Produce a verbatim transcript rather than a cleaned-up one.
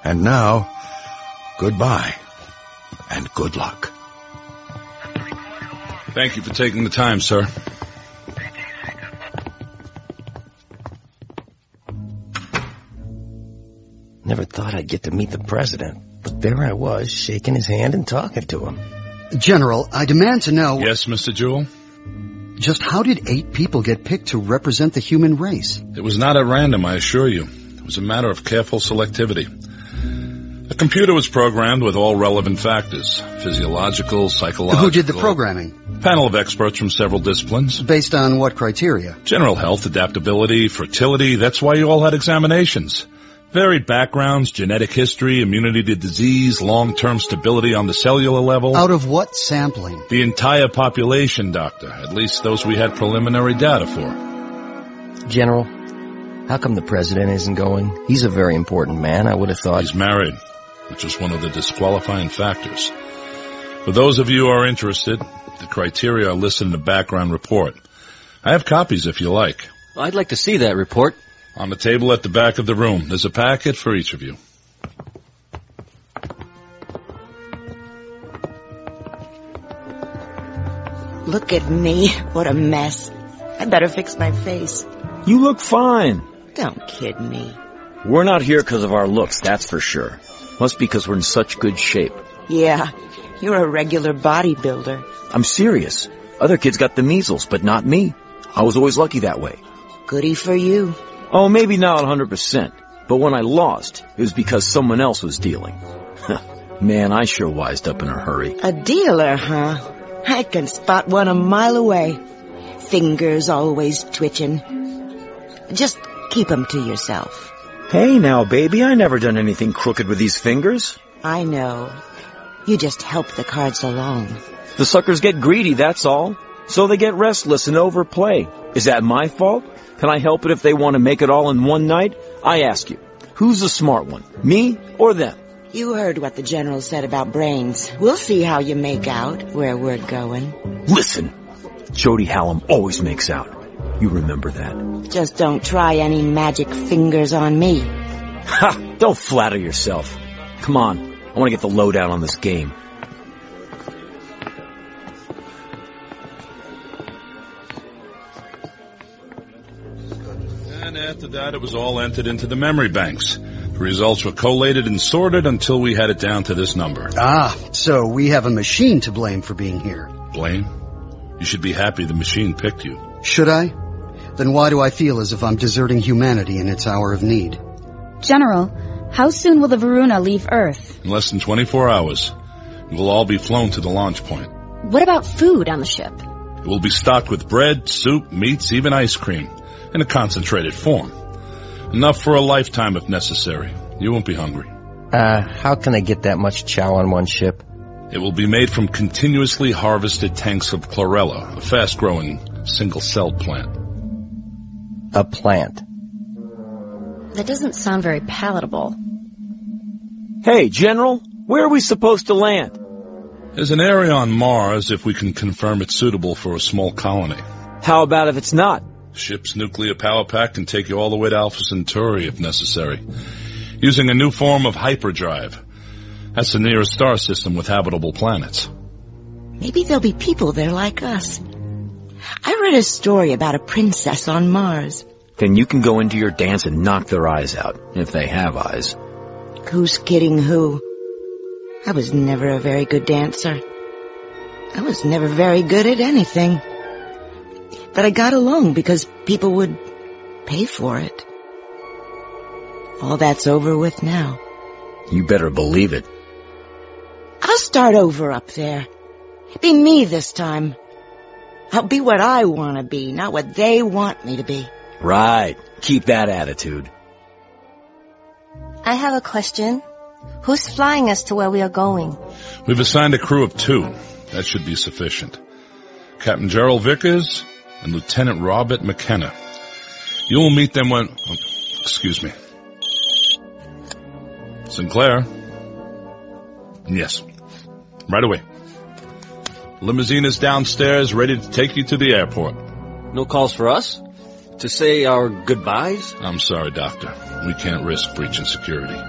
And now, goodbye, and good luck. Thank you for taking the time, sir. Never thought I'd get to meet the president, but there I was, shaking his hand and talking to him. General, I demand to know... Yes, Mister Jewell? Just how did eight people get picked to represent the human race? It was not at random, I assure you. It was a matter of careful selectivity. The computer was programmed with all relevant factors, physiological, psychological... Who did the programming? Panel of experts from several disciplines. Based on what criteria? General health, adaptability, fertility. That's why you all had examinations. Varied backgrounds, genetic history, immunity to disease, long-term stability on the cellular level. Out of what sampling? The entire population, Doctor. At least those we had preliminary data for. General, how come the president isn't going? He's a very important man. I would have thought... He's married, which is one of the disqualifying factors. For those of you who are interested, the criteria are listed in the background report. I have copies if you like. I'd like to see that report. On the table at the back of the room. There's a packet for each of you. Look at me. What a mess. I better fix my face. You look fine. Don't kid me. We're not here because of our looks, that's for sure. Must be because we're in such good shape. Yeah, you're a regular bodybuilder. I'm serious. Other kids got the measles, but not me. I was always lucky that way. Goody for you. Oh, maybe not one hundred percent. But when I lost, it was because someone else was dealing. Man, I sure wised up in a hurry. A dealer, huh? I can spot one a mile away. Fingers always twitching. Just keep 'em to yourself. Hey now, baby, I never done anything crooked with these fingers. I know. You just help the cards along. The suckers get greedy, that's all. So they get restless and overplay. Is that my fault? Can I help it if they want to make it all in one night? I ask you, who's the smart one, me or them? You heard what the general said about brains. We'll see how you make out where we're going. Listen, Jody Hallam always makes out. You remember that. Just don't try any magic fingers on me. Ha! Don't flatter yourself. Come on, I want to get the lowdown on this game. And after that, it was all entered into the memory banks. The results were collated and sorted until we had it down to this number. Ah, so we have a machine to blame for being here. Blame? You should be happy the machine picked you. Should I? Then why do I feel as if I'm deserting humanity in its hour of need? General, how soon will the Varuna leave Earth? In less than twenty-four hours. We'll all be flown to the launch point. What about food on the ship? It will be stocked with bread, soup, meats, even ice cream. In a concentrated form. Enough for a lifetime if necessary. You won't be hungry. Uh, how can I get that much chow on one ship? It will be made from continuously harvested tanks of chlorella, a fast-growing, single-celled plant. A plant. That doesn't sound very palatable. Hey, General, where are we supposed to land? There's an area on Mars if we can confirm it's suitable for a small colony. How about if it's not? Ship's nuclear power pack can take you all the way to Alpha Centauri if necessary, using a new form of hyperdrive. That's the nearest star system with habitable planets. Maybe there'll be people there like us. I read a story about a princess on Mars. Then you can go into your dance and knock their eyes out, if they have eyes. Who's kidding who? I was never a very good dancer. I was never very good at anything. But I got along because people would pay for it. All that's over with now. You better believe it. I'll start over up there. Be me this time. I'll be what I want to be, not what they want me to be. Right. Keep that attitude. I have a question. Who's flying us to where we are going? We've assigned a crew of two. That should be sufficient. Captain Gerald Vickers and Lieutenant Robert McKenna. You will meet them when... Oh, excuse me. Sinclair? Yes. Right away. Limousine is downstairs, ready to take you to the airport. No calls for us? To say our goodbyes? I'm sorry, Doctor. We can't risk breaching security.